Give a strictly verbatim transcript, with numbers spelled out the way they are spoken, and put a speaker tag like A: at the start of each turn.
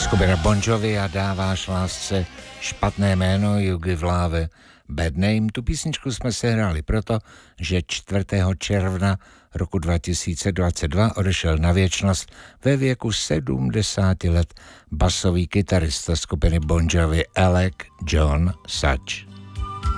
A: Skupina Bon Jovi a dáváš lásce špatné jméno, You Give Love Bad Name. Tu písničku jsme se hráli proto, že čtvrtého června roku dva tisíce dvacet dva odešel na věčnost ve věku sedmdesáti let basový kytarista skupiny Bon Jovi Alec John Such.